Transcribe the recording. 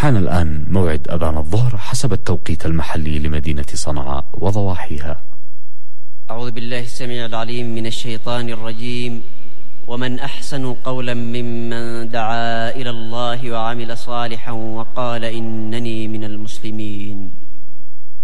حان الآن موعد أذان الظهر حسب التوقيت المحلي لمدينة صنعاء وضواحيها. أعوذ بالله السميع العليم من الشيطان الرجيم. ومن أحسن قولا ممن دعا إلى الله وعمل صالحا وقال إنني من المسلمين.